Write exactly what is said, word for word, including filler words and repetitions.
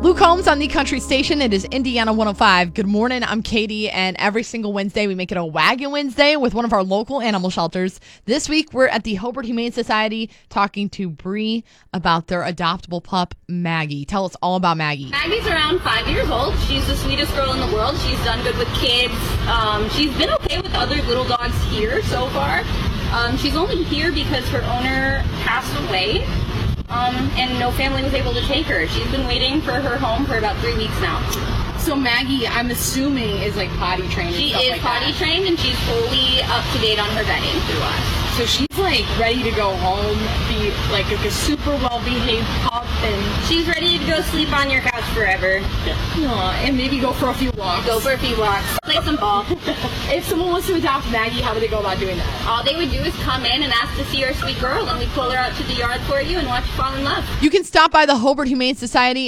Luke Holmes on the Country Station. It is Indiana one oh five. Good morning. I'm Katie, and every single Wednesday we make it a Wagon Wednesday with one of our local animal shelters. This week we're at the Hobart Humane Society talking to Bree about their adoptable pup, Maggie. Tell us all about Maggie. Maggie's around five years old. She's the sweetest girl in the world. She's done good with kids. Um, she's been okay with other little dogs here so far. Um, she's only here because her owner passed away. Um, and no family was able to take her. She's been waiting for her home for about three weeks now. So Maggie, I'm assuming, is like potty trained. She and stuff is like potty that. trained, and she's fully up to date on her vetting through us. So she's like ready to go home, be like a, a super well behaved pup, and She's ready to go sleep on your couch forever. Aw, and maybe go for a few walks. Go for a few walks, play some ball. If someone wants to adopt Maggie, how do they go about doing that? All they would do is come in and ask to see our sweet girl, and we pull her out to the yard for you and watch you fall in love. You can stop by the Hobart Humane Society